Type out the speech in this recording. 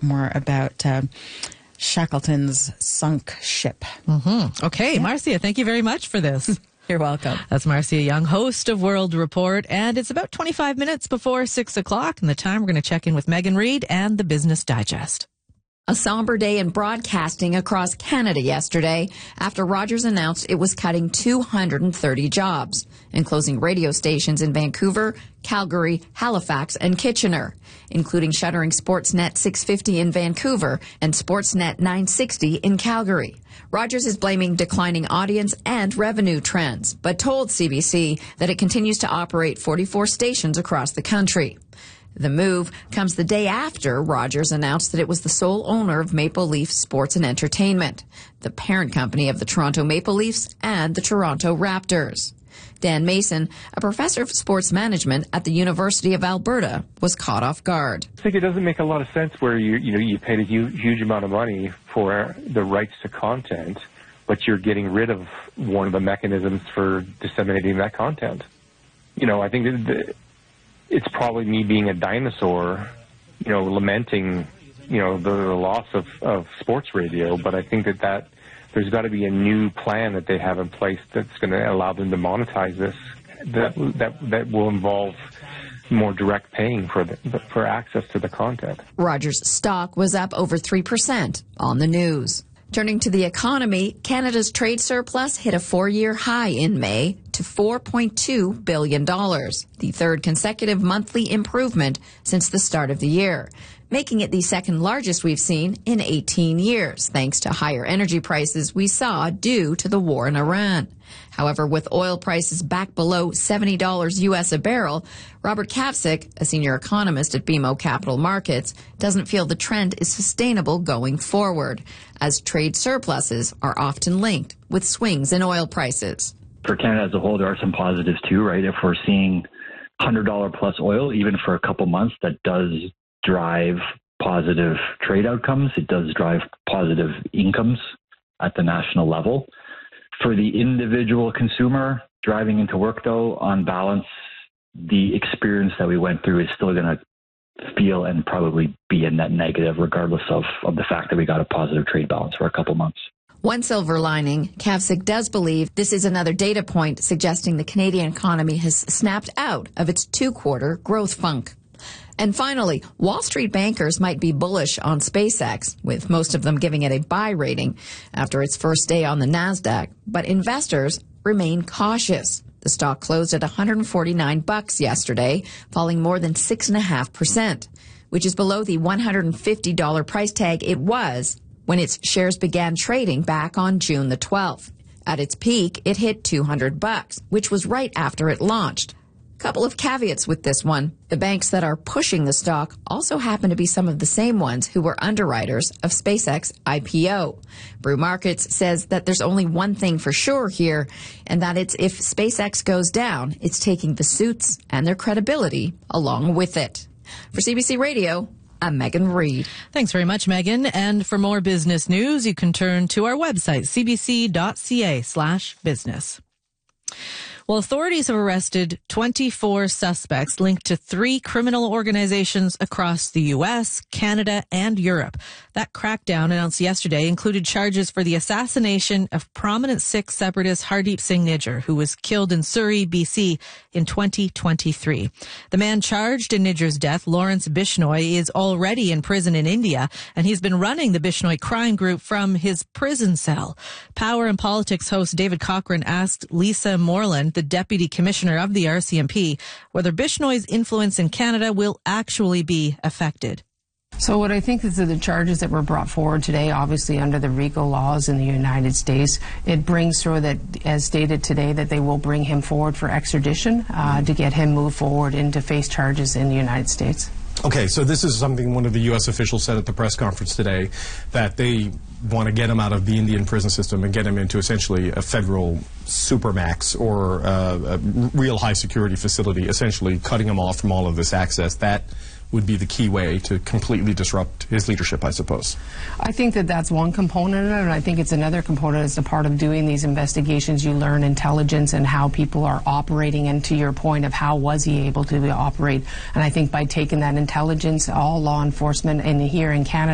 more about Shackleton's sunk ship. Okay, Marcia, thank you very much for this. You're welcome. That's Marcia Young, host of World Report, and it's about 25 minutes before 6 o'clock, and the time we're going to check in with Megan Reid and the Business Digest. A somber day in broadcasting across Canada yesterday after Rogers announced it was cutting 230 jobs and closing radio stations in Vancouver, Calgary, Halifax, and Kitchener, including shuttering Sportsnet 650 in Vancouver and Sportsnet 960 in Calgary. Rogers is blaming declining audience and revenue trends, but told CBC that it continues to operate 44 stations across the country. The move comes the day after Rogers announced that it was the sole owner of Maple Leaf Sports and Entertainment, the parent company of the Toronto Maple Leafs and the Toronto Raptors. Dan Mason, a professor of sports management at the University of Alberta, was caught off guard. I think it doesn't make a lot of sense where you paid a huge amount of money for the rights to content, but you're getting rid of one of the mechanisms for disseminating that content. I think that it's probably me being a dinosaur, lamenting, the loss of sports radio. But I think that there's got to be a new plan that they have in place that's going to allow them to monetize this. That will involve more direct paying for access to the content. Rogers' stock was up over 3% on the news. Turning to the economy, Canada's trade surplus hit a 4-year high in May to $4.2 billion, the third consecutive monthly improvement since the start of the year, making it the second largest we've seen in 18 years, thanks to higher energy prices we saw due to the war in Iran. However, with oil prices back below $70 U.S. a barrel, Robert Kavcik, a senior economist at BMO Capital Markets, doesn't feel the trend is sustainable going forward, as trade surpluses are often linked with swings in oil prices. For Canada as a whole, there are some positives too, right? If we're seeing $100 plus oil, even for a couple months, that does drive positive trade outcomes. It does drive positive incomes at the national level. For the individual consumer driving into work, though, on balance, the experience that we went through is still going to feel and probably be a net negative, regardless of the fact that we got a positive trade balance for a couple months. One silver lining, Kavcik does believe this is another data point suggesting the Canadian economy has snapped out of its 2-quarter growth funk. And finally, Wall Street bankers might be bullish on SpaceX, with most of them giving it a buy rating after its first day on the NASDAQ. But investors remain cautious. The stock closed at $149 yesterday, falling more than 6.5%, which is below the $150 price tag it was when its shares began trading back on June the 12th. At its peak, it hit $200, which was right after it launched. Couple of caveats with this one. The banks that are pushing the stock also happen to be some of the same ones who were underwriters of SpaceX IPO. Brew Markets says that there's only one thing for sure here, and that it's if SpaceX goes down, it's taking the suits and their credibility along with it. For CBC Radio, I'm Megan Reid. Thanks very much, Megan. And for more business news, you can turn to our website, cbc.ca/business. Well, authorities have arrested 24 suspects linked to 3 criminal organizations across the U.S., Canada, and Europe. That crackdown announced yesterday included charges for the assassination of prominent Sikh separatist Hardeep Singh Nijjar, who was killed in Surrey, BC in 2023. The man charged in Nijjar's death, Lawrence Bishnoi, is already in prison in India, and he's been running the Bishnoi crime group from his prison cell. Power and Politics host David Cochrane asked Lisa Moreland, the Deputy Commissioner of the RCMP, whether Bishnoi's influence in Canada will actually be affected. So what I think is that the charges that were brought forward today, obviously under the RICO laws in the United States, it brings through that, as stated today, that they will bring him forward for extradition to get him moved forward and to face charges in the United States. Okay, so this is something one of the U.S. officials said at the press conference today, that they want to get him out of the Indian prison system and get him into essentially a federal supermax or a real high security facility, essentially cutting him off from all of this access. That would be the key way to completely disrupt his leadership, I suppose. I think that that's one component of it, and I think it's another component as a part of doing these investigations. You learn intelligence and how people are operating, and to your point of how was he able to operate. And I think by taking that intelligence, all law enforcement here in Canada